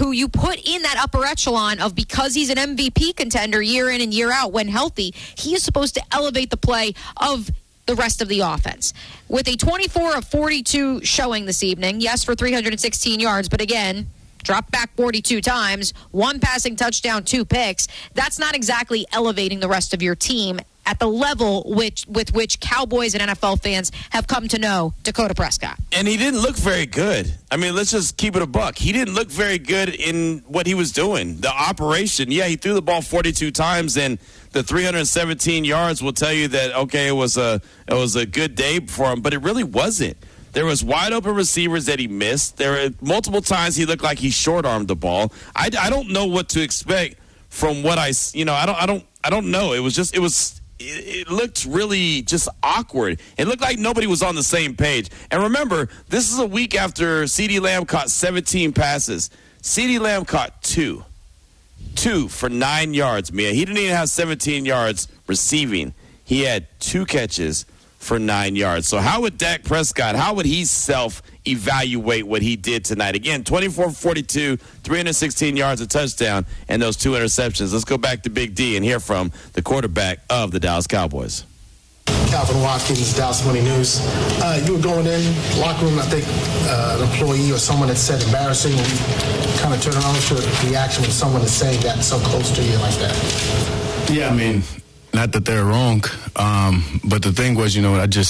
who you put in that upper echelon of, because he's an MVP contender year in and year out when healthy, he is supposed to elevate the play of the rest of the offense. With a 24 of 42 showing this evening, yes, for 316 yards, but again, dropped back 42 times, 1 passing touchdown, 2 picks. That's not exactly elevating the rest of your team at the level with which Cowboys and NFL fans have come to know Dakota Prescott. And he didn't look very good. I mean, let's just keep it a buck. He didn't look very good in what he was doing. The operation, yeah, he threw the ball 42 times, and the 317 yards will tell you that, okay, it was a good day for him, but it really wasn't. There was wide open receivers that he missed. There were multiple times he looked like he short-armed the ball. I don't know what to expect from what I don't know. It looked really just awkward. It looked like nobody was on the same page. And remember, this is a week after CeeDee Lamb caught 17 passes. CeeDee Lamb caught 2 for 9 yards, Mia. He didn't even have 17 yards receiving. He had 2 catches for 9 yards. So how would Dak Prescott, how would he self-evaluate what he did tonight? Again, 24-42, 316 yards, a touchdown, and those 2 interceptions. Let's go back to Big D and hear from the quarterback of the Dallas Cowboys. Calvin Watkins, Dallas Morning News. You were going in, locker room, I think an employee or someone had said embarrassing, and you kind of turned around to a reaction when someone is saying that so close to you like that. Yeah, I mean, not that they're wrong, but the thing was,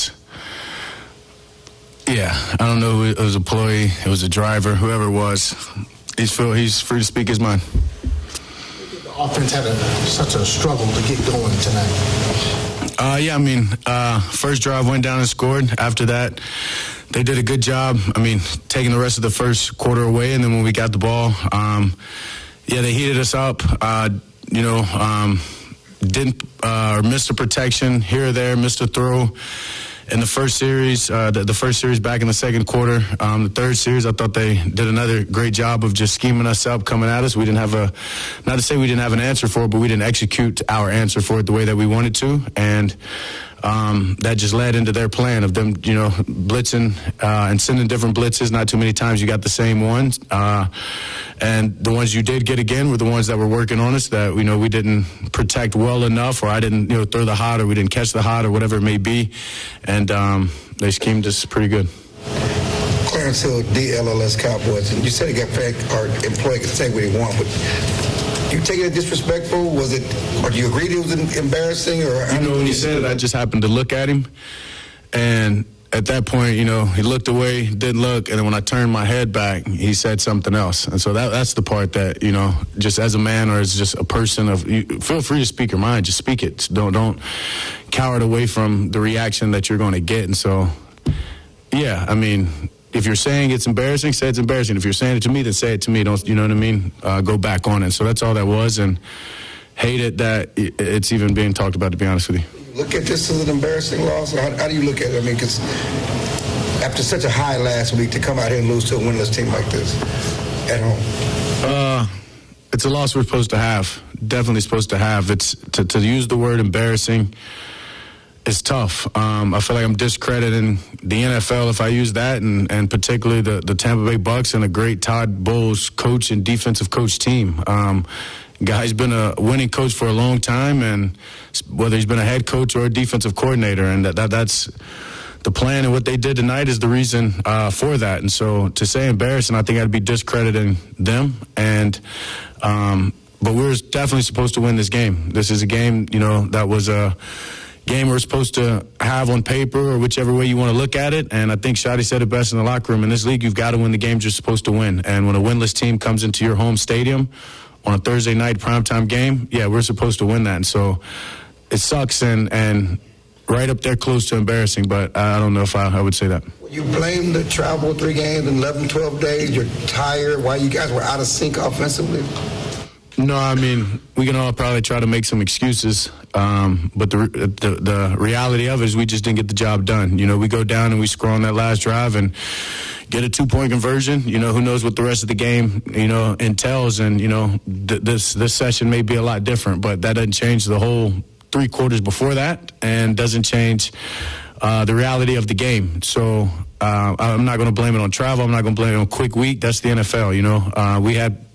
I don't know who it was, an employee, it was a driver, whoever it was. He's free to speak his mind. The offense had such a struggle to get going tonight. First drive went down and scored. After that, they did a good job. Taking the rest of the first quarter away, and then when we got the ball, they heated us up. Didn't missed a protection here or there, missed a throw in the first series. The first series back in the second quarter. The third series, I thought they did another great job of just scheming us up, coming at us. We didn't have not to say we didn't have an answer for it, but we didn't execute our answer for it the way that we wanted to, and that just led into their plan of them, blitzing and sending different blitzes. Not too many times you got the same ones. And the ones you did get again were the ones that were working on us that, we didn't protect well enough, or I didn't, throw the hot, or we didn't catch the hot, or whatever it may be. And they schemed us pretty good. Clarence Hill, DLLS Cowboys, and you said our employee could say what he want, but you take it disrespectful? Was it, or do you agree it was embarrassing? Or when he said it, I just happened to look at him, and at that point, he looked away, didn't look, and then when I turned my head back, he said something else. And so that's the part that, just as a man or as just a person, feel free to speak your mind, just speak it. Don't cower away from the reaction that you're going to get. And so, if you're saying it's embarrassing, say it's embarrassing. If you're saying it to me, then say it to me. Don't, you know what I mean? Go back on it. So that's all that was, and hate it that it's even being talked about, to be honest with you. Look at this as an embarrassing loss? How do you look at it? Because after such a high last week, to come out here and lose to a winless team like this at home? It's a loss we're supposed to have. Definitely supposed to have. It's to use the word embarrassing. It's tough. I feel like I'm discrediting the NFL if I use that, and particularly the Tampa Bay Bucs and a great Todd Bowles coach and defensive coach team. Guy's been a winning coach for a long time, and whether he's been a head coach or a defensive coordinator, and that's the plan, and what they did tonight is the reason for that. And so to say embarrassing, I think I'd be discrediting them. And but we're definitely supposed to win this game. This is a game, that was a game we're supposed to have on paper, or whichever way you want to look at it. And I think Shadi said it best in the locker room. In this league, you've got to win the games you're supposed to win. And when a winless team comes into your home stadium on a Thursday night primetime game, we're supposed to win that. And so it sucks and right up there close to embarrassing, but I don't know if I would say that. You blame the travel 3 games in 11, 12 days. You're tired. Why you guys were out of sync offensively? No, we can all probably try to make some excuses, but the reality of it is we just didn't get the job done. We go down and we score on that last drive and get a 2-point conversion. Who knows what the rest of the game, entails. And, this session may be a lot different, but that doesn't change the whole 3 quarters before that, and doesn't change the reality of the game. So I'm not going to blame it on travel. I'm not going to blame it on a quick week. That's the NFL, We had